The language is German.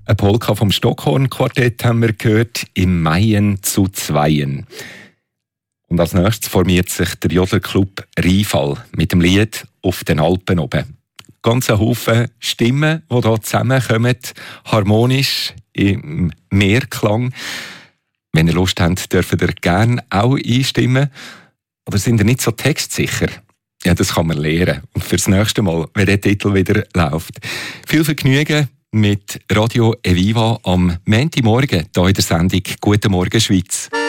Eine Polka vom Stockhorn-Quartett haben wir gehört, im Maien zu Zweien. Und als nächstes formiert sich der Jodlerclub Rheinfall mit dem Lied «Auf den Alpen oben». Ganz ein Haufen Stimmen, die hier zusammenkommen, harmonisch im Mehrklang. Wenn ihr Lust habt, dürft ihr gerne auch einstimmen. Oder sind ihr nicht so textsicher? Ja, das kann man lernen. Und fürs nächste Mal, wenn der Titel wieder läuft. Viel Vergnügen mit Radio Eviva am Montagmorgen hier in der Sendung «Guten Morgen Schweiz».